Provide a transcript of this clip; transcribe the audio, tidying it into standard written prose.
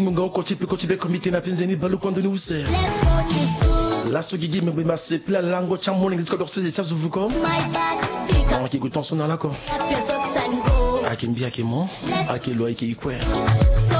munga okochipe kochibe komite na penzeni balu kwando ni use la sogigi me ma se pla lango chamoni ngiko dorse za zuvuko on ki guton sona la ko akimbia kimo akelo ikikwe